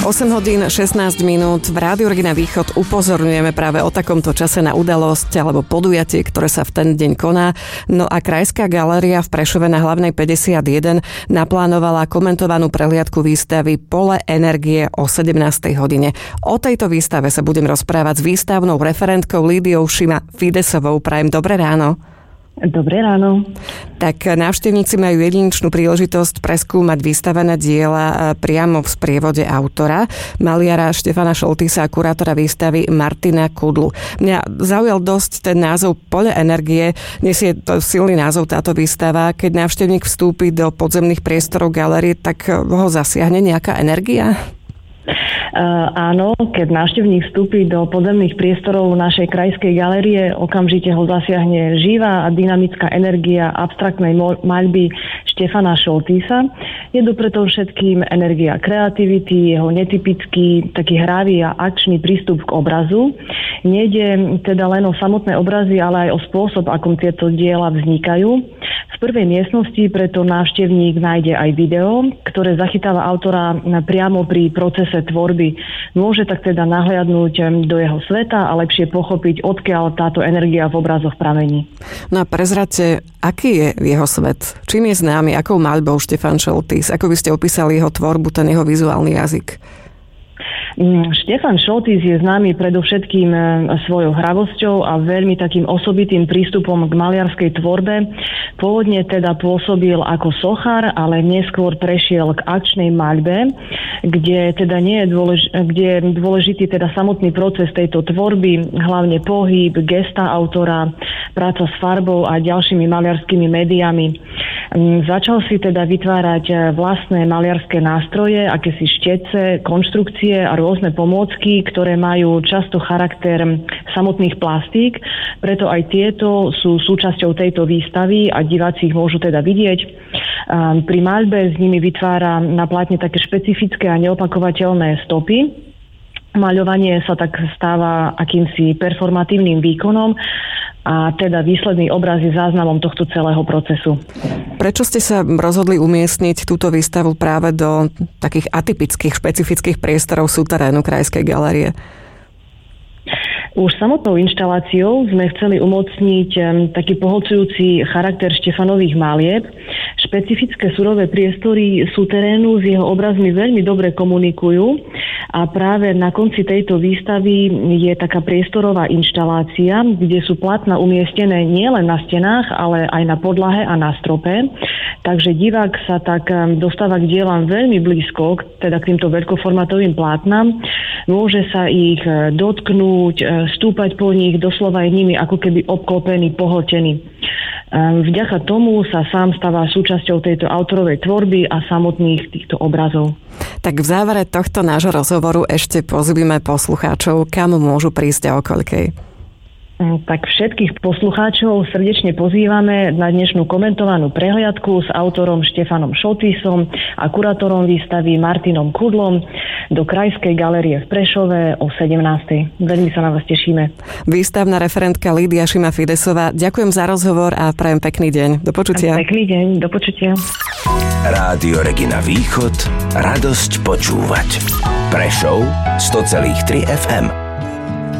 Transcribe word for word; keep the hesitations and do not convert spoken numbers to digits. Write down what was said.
osem hodín šestnásť minút. V Rádiu Regina Východ upozorňujeme práve o takomto čase na udalosť alebo podujatie, ktoré sa v ten deň koná. No a Krajská galéria v Prešove na Hlavnej päťdesiatjeden naplánovala komentovanú prehliadku výstavy Pole energie o sedemnástej hodine. O tejto výstave sa budem rozprávať s výstavnou referentkou Lídiou Šima-Fidesovou. Prajem dobré ráno. Dobré ráno. Tak návštevníci majú jedinečnú príležitosť preskúmať vystavené diela priamo v sprievode autora, maliara Štefana Šoltisa a kurátora výstavy Martina Kudlu. Mňa zaujal dosť ten názov Pole energie. Dnes je to silný názov táto výstava. Keď návštevník vstúpi do podzemných priestorov galérie, tak ho zasiahne nejaká energia? Uh, áno, keď návštevník vstúpi do podzemných priestorov našej krajskej galérie, okamžite ho zasiahne živá a dynamická energia abstraktnej maľby Štefana Šoltisa. Je to preto všetkým energia kreativity, jeho netypický, taký hravý a akčný prístup k obrazu. Nejde teda len o samotné obrazy, ale aj o spôsob, akom tieto diela vznikajú. V prvej miestnosti preto návštevník nájde aj video, ktoré zachytáva autora priamo pri procese tvorby. Môže tak teda nahliadnúť do jeho sveta a lepšie pochopiť, odkiaľ táto energia v obrazoch pramení. No a prezradte, aký je jeho svet? Čím je známy? Akou maľbou Štefan Šoltis? Ako by ste opísali jeho tvorbu, ten jeho vizuálny jazyk? Štefan Šoltis je známy predovšetkým svojou hravosťou a veľmi takým osobitým prístupom k maliarskej tvorbe. Pôvodne teda pôsobil ako sochár, ale neskôr prešiel k akčnej maľbe, kde teda nie je, dôlež- kde je dôležitý teda samotný proces tejto tvorby, hlavne pohyb, gesta autora, práca s farbou a ďalšími maliarskými médiami. Začal si teda vytvárať vlastné maliarské nástroje, akési štece, konštrukcie a rôzne pomôcky, ktoré majú často charakter samotných plastík. Preto aj tieto sú súčasťou tejto výstavy a diváci ich môžu teda vidieť. Pri maľbe s nimi vytvára na plátne také špecifické a neopakovateľné stopy. Maľovanie sa tak stáva akýmsi performatívnym výkonom a teda výsledný obraz je záznamom tohto celého procesu. Prečo ste sa rozhodli umiestniť túto výstavu práve do takých atypických, špecifických priestorov súterénu Krajskej galérie? Už samotnou inštaláciou sme chceli umocniť taký pohlcujúci charakter Štefanových malieb. Špecifické surové priestory súterénu s jeho obrazmi veľmi dobre komunikujú a práve na konci tejto výstavy je taká priestorová inštalácia, kde sú plátna umiestnené nielen na stenách, ale aj na podlahe a na strope. Takže divák sa tak dostáva k dielam veľmi blízko, teda k týmto veľkoformátovým plátnam. Môže sa ich dotknúť, stúpať po nich, doslova je nimi ako keby obklopený, pohltený. Vďaka tomu sa sám stáva súčasťou tejto autorovej tvorby a samotných týchto obrazov. Tak v závere tohto nášho rozhovoru ešte pozvíme poslucháčov, kam môžu prísť a o koľkej. Tak všetkých poslucháčov srdečne pozývame na dnešnú komentovanú prehliadku s autorom Štefanom Šoltisom a kurátorom výstavy Martinom Kudlom do Krajskej galérie v Prešove o sedemnástej. Veľmi sa na vás tešíme. Výstavná referentka Lídia Šima-Fidesová, ďakujem za rozhovor a prajem pekný deň. Do počutia. Pekný deň, do počutia. Rádio Regina Východ, radosť počúvať. Prešov sto celá tri ef em.